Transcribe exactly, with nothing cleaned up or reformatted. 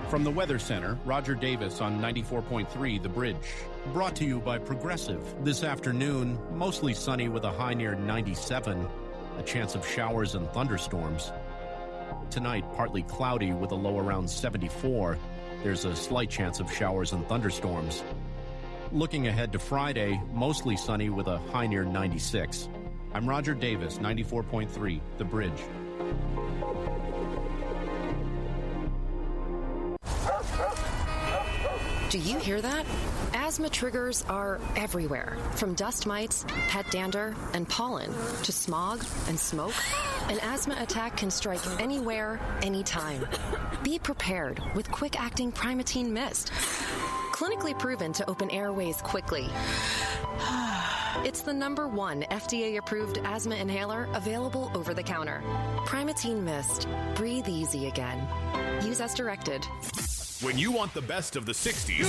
From the Weather Center, Roger Davis on ninety-four point three The Bridge. Brought to you by Progressive. This afternoon, mostly sunny with a high near ninety-seven. A chance of showers and thunderstorms. Tonight, partly cloudy with a low around seventy-four. There's a slight chance of showers and thunderstorms. Looking ahead to Friday, mostly sunny with a high near ninety-six. I'm Roger Davis, ninety-four point three The Bridge. Do you hear that? Asthma triggers are everywhere, from dust mites, pet dander, and pollen, to smog and smoke. An asthma attack can strike anywhere, anytime. Be prepared with quick-acting Primatene Mist. Clinically proven to open airways quickly. It's the number one F D A-approved asthma inhaler available over the counter. Primatene Mist. Breathe easy again. Use as directed. When you want the best of the sixties,